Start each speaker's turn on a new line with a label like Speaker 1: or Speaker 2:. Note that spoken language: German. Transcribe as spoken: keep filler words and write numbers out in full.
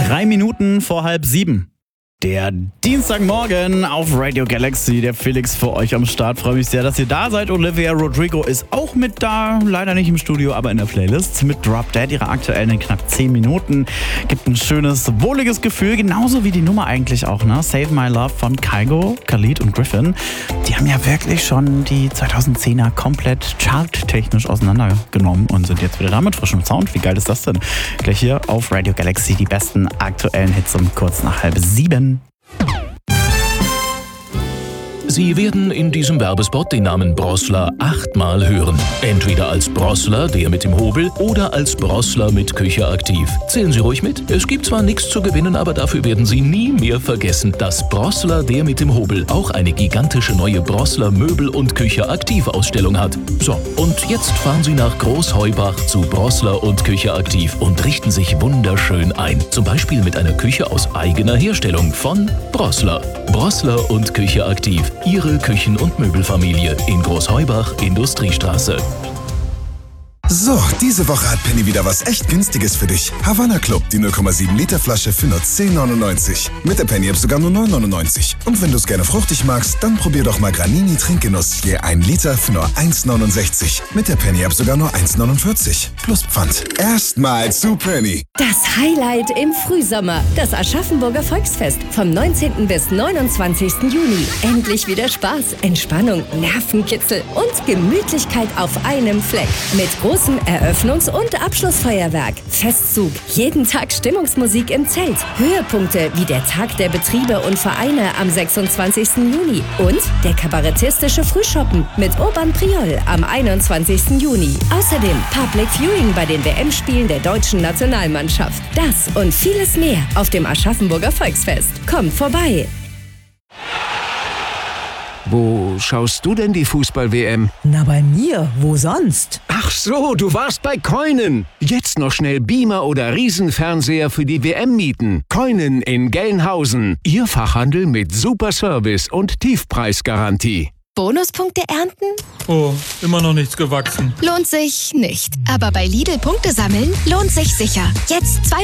Speaker 1: Drei Minuten vor halb sieben. Der Dienstagmorgen auf Radio Galaxy, der Felix für euch am Start. Freue mich sehr, dass ihr da seid. Olivia Rodrigo ist auch mit da, leider nicht im Studio, aber in der Playlist mit Drop Dead, ihre aktuellen in knapp zehn Minuten. Gibt ein schönes, wohliges Gefühl, genauso wie die Nummer eigentlich auch, ne? Save My Love von Kygo, Khalid und Griffin. Die haben ja wirklich schon die zweitausendzehner komplett charttechnisch auseinandergenommen und sind jetzt wieder da mit frischem Sound. Wie geil ist das denn? Gleich hier auf Radio Galaxy die besten aktuellen Hits um kurz nach halb sieben.
Speaker 2: Sie werden in diesem Werbespot den Namen Brossler achtmal hören. Entweder als Brossler, der mit dem Hobel, oder als Brossler mit Küche aktiv. Zählen Sie ruhig mit. Es gibt zwar nichts zu gewinnen, aber dafür werden Sie nie mehr vergessen, dass Brossler, der mit dem Hobel, auch eine gigantische neue Brossler Möbel- und Küche aktiv Ausstellung hat. So, und jetzt fahren Sie nach Großheubach zu Brossler und Küche aktiv und richten sich wunderschön ein. Zum Beispiel mit einer Küche aus eigener Herstellung von Brossler. Brossler und Küche aktiv. Ihre Küchen- und Möbelfamilie in Großheubach, Industriestraße.
Speaker 3: So, diese Woche hat Penny wieder was echt Günstiges für dich. Havana Club, die null Komma sieben Liter Flasche für nur zehn neunundneunzig. Mit der Penny App sogar nur neun neunundneunzig. Und wenn du es gerne fruchtig magst, dann probier doch mal Granini Trinkgenuss. Je ein Liter für nur eins neunundsechzig. Mit der Penny App sogar nur eins neunundvierzig. Plus Pfand. Erstmal zu Penny.
Speaker 4: Das Highlight im Frühsommer. Das Aschaffenburger Volksfest vom neunzehnten bis neunundzwanzigsten Juni. Endlich wieder Spaß, Entspannung, Nervenkitzel und Gemütlichkeit auf einem Fleck. Mit großem Eröffnungs- und Abschlussfeuerwerk. Festzug. Jeden Tag Stimmungsmusik im Zelt. Höhepunkte wie der Tag der Betriebe und Vereine am sechsundzwanzigsten Juni. Und der kabarettistische Frühschoppen mit Urban Priol am einundzwanzigsten Juni. Außerdem Public Viewing bei den W M-Spielen der deutschen Nationalmannschaft. Das und vieles mehr auf dem Aschaffenburger Volksfest. Kommt vorbei!
Speaker 5: Wo schaust du denn die Fußball-W M?
Speaker 6: Na, bei mir. Wo sonst?
Speaker 5: Ach so, du warst bei Koinen. Jetzt noch schnell Beamer oder Riesenfernseher für die W M mieten. Koinen in Gelnhausen. Ihr Fachhandel mit super Service und Tiefpreisgarantie.
Speaker 7: Bonuspunkte ernten?
Speaker 8: Oh, immer noch nichts gewachsen.
Speaker 7: Lohnt sich nicht. Aber bei Lidl Punkte sammeln lohnt sich sicher. Jetzt zwei